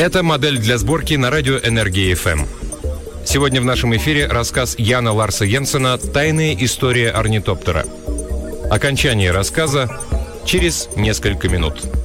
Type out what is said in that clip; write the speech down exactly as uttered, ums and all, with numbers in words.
Это модель для сборки на радио Энергия эф эм. Сегодня в нашем эфире рассказ Яна Ларса Йенсена «Тайная история орнитоптера». Окончание рассказа через несколько минут.